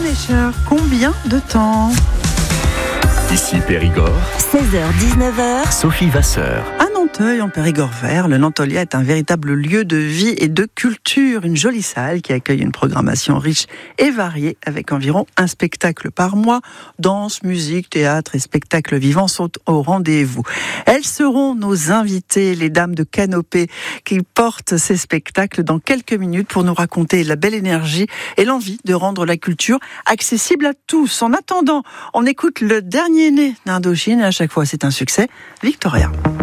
Escher, combien de temps ? Ici Périgord, 16h-19h, Sophie Vasseur. À Nanteuil, en Périgord vert, le Nantolia est un véritable lieu de vie et de culture. Une jolie salle qui accueille une programmation riche et variée avec environ un spectacle par mois. Danse, musique, théâtre et spectacles vivants sont au rendez-vous. Elles seront nos invitées, les dames de Canopée, qui portent ces spectacles dans quelques minutes pour nous raconter la belle énergie et l'envie de rendre la culture accessible à tous. En attendant, on écoute le dernier né d'Indochine et à chaque fois c'est un succès, Victoria.